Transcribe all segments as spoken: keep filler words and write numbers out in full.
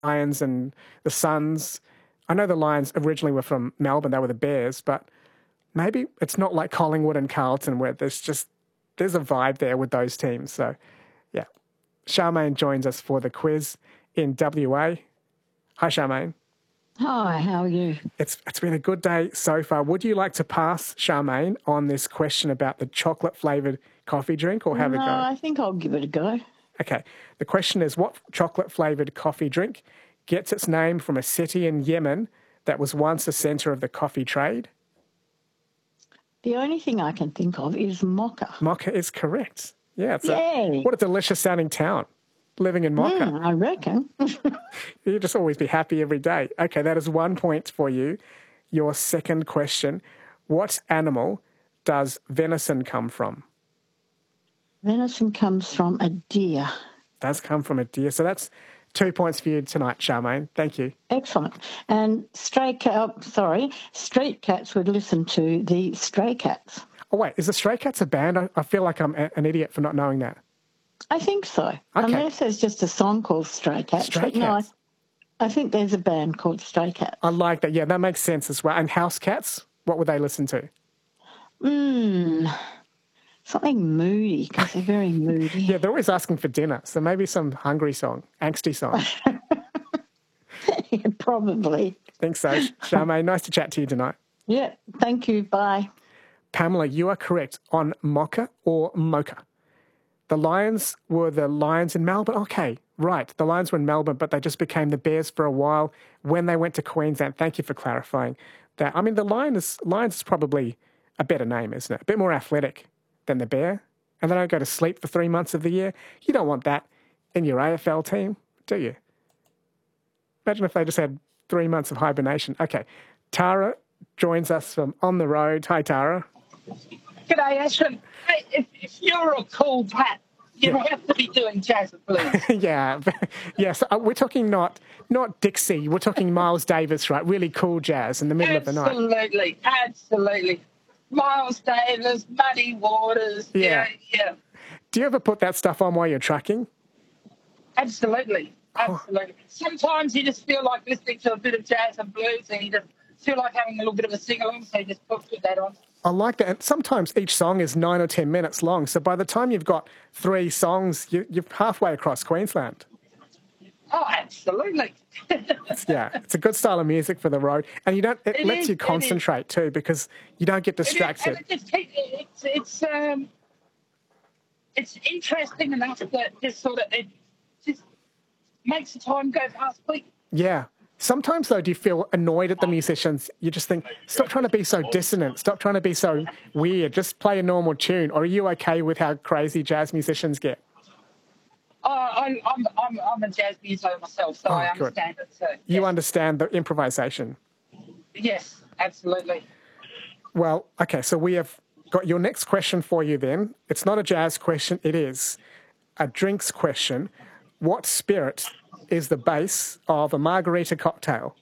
Lions and the Suns. I know the Lions originally were from Melbourne, they were the Bears, but maybe it's not like Collingwood and Carlton where there's just, there's a vibe there with those teams. So, yeah. Charmaine joins us for the quiz in W A. Hi, Charmaine. Hi, how are you? It's It's been a good day so far. Would you like to pass, Charmaine, on this question about the chocolate-flavoured coffee drink or have no, a go? I think I'll give it a go. Okay. The question is, what chocolate-flavoured coffee drink gets its name from a city in Yemen that was once a centre of the coffee trade? The only thing I can think of is Mocha. Mocha is correct. Yeah. It's Yay. A, what a delicious-sounding town, living in Mocha. Mm, I reckon. You just always be happy every day. Okay, that is one point for you. Your second question, what animal does venison come from? Venison comes from a deer. Does come from a deer. So that's two points for you tonight, Charmaine. Thank you. Excellent. And stray cat, sorry, Street Cats would listen to the Stray Cats. Oh, wait, is the Stray Cats a band? I, I feel like I'm a, an idiot for not knowing that. I think so. Okay. Unless there's just a song called Stray Cats. Stray but Cats. No, I, I think there's a band called Stray Cats. I like that. Yeah, that makes sense as well. And House Cats, what would they listen to? Hmm, something moody, because they're very moody. Yeah, they're always asking for dinner, so maybe some hungry song, angsty song. Yeah, probably. Think so. Charmaine, nice to chat to you tonight. Yeah, thank you. Bye. Pamela, you are correct on Mocha or Mocha. The Lions were the Lions in Melbourne. Okay, right. The Lions were in Melbourne, but they just became the Bears for a while when they went to Queensland. Thank you for clarifying that. I mean, the Lions, Lions is probably a better name, isn't it? A bit more athletic than the Bear. And they don't go to sleep for three months of the year. You don't want that in your A F L team, do you? Imagine if they just had three months of hibernation. Okay, Tara joins us from On the Road. Hi, Tara. G'day, Ashton. Hey, if, if you're a cool cat, you Yeah. have to be doing jazz and blues. Yeah, yes. Uh, we're talking not not Dixie. We're talking Miles Davis, right? Really cool jazz in the middle of the night. Absolutely, absolutely. Miles Davis, Muddy Waters. Yeah. Yeah, yeah. Do you ever put that stuff on while you're trucking? Absolutely, absolutely. Sometimes you just feel like listening to a bit of jazz and blues, and you just feel like having a little bit of a sing-along, so you just put that on. I like that. And sometimes each song is nine or ten minutes long. So by the time you've got three songs, you, you're halfway across Queensland. Oh, absolutely. It's, yeah, it's a good style of music for the road. And you don't. It, It lets is, you it concentrate too because you don't get It is, distracted. and it just keep, it's it's um it's interesting enough that just sort of it just makes the time go past quick. Yeah. Sometimes, though, do you feel annoyed at the musicians? You just think, stop trying to be so dissonant. Stop trying to be so weird. Just play a normal tune. Or are you okay with how crazy jazz musicians get? Uh, I, I'm I'm I'm a jazz musician myself, so Oh, I good. understand it. So You yes. understand the improvisation. Yes, absolutely. Well, okay, so we have got your next question for you then. It's not a jazz question. It is a drinks question. What spirit is the base of a margarita cocktail?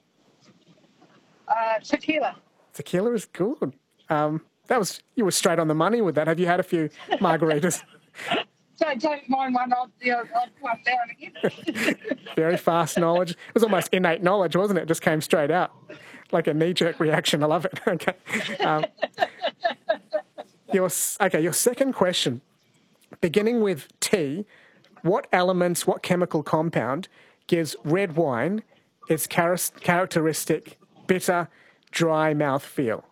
Uh, tequila. Tequila is good. Um, that was you were straight on the money with that. Have you had a few margaritas? Don't don't mind one. I'll I'll, I'll one down again. Very fast knowledge. It was almost innate knowledge, wasn't it? It just came straight out, like a knee-jerk reaction. I love it. Okay. Um, your okay. Your second question, beginning with T, what elements, what chemical compound gives red wine its char- characteristic bitter, dry mouth feel?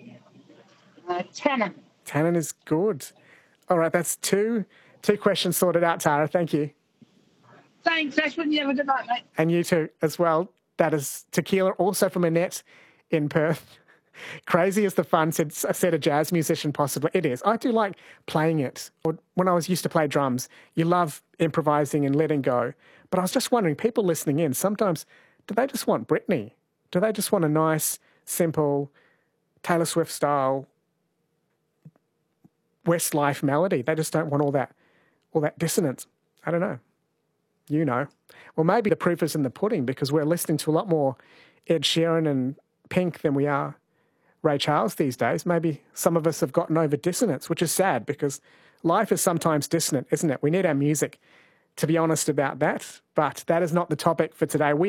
uh, tannin. Tannin is good. All right, that's two two questions sorted out, Tara. Thank you. Thanks, Ashwin. You have a good night, mate. And you too as well. That is tequila, also from Annette in Perth. Crazy is the fun, said, said a jazz musician possibly. It is. I do like playing it. Or when I was used to play drums, you love improvising and letting go. But I was just wondering, people listening in, sometimes, do they just want Britney? Do they just want a nice, simple, Taylor Swift style Westlife melody? They just don't want all that, all that dissonance. I don't know. You know. Well, maybe the proof is in the pudding because we're listening to a lot more Ed Sheeran and Pink than we are Ray Charles these days. Maybe some of us have gotten over dissonance, which is sad because life is sometimes dissonant, isn't it? We need our music to be honest about that, but that is not the topic for today. We